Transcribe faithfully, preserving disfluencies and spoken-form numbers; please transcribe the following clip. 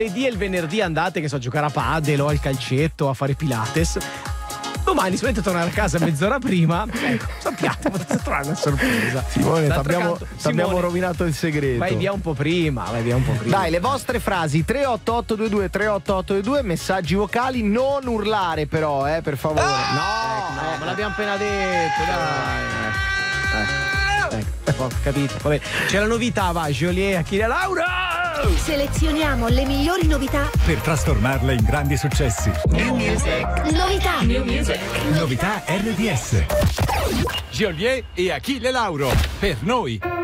Lunedì e il venerdì andate, che so, a giocare a padel o al calcetto, a fare pilates. Domani se volete tornare a casa mezz'ora prima, ecco, sappiate, potete trovare una sorpresa. Simone, t'abbiamo, canto, t'abbiamo Simone, rovinato il segreto. Vai via un po' prima, vai via un po' prima. Dai, le vostre frasi tre otto otto due due tre otto otto due due, messaggi vocali, non urlare però, eh, per favore. Ah! No, no, ma l'abbiamo appena detto, dai. Eh, ecco, ho capito. Vabbè. C'è la novità, va, Joliet, Achille Laura! Selezioniamo le migliori novità per trasformarle in grandi successi. New Music. Novità. New Music. Novità R D S. Joliet e Achille Lauro. Per noi.